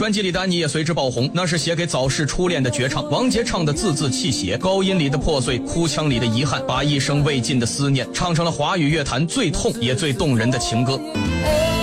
专辑里的安妮也随之爆红，那是写给早逝初恋的绝唱。王杰唱的字字泣血，高音里的破碎，哭腔里的遗憾，把一生未尽的思念唱成了华语乐坛最痛也最动人的情歌。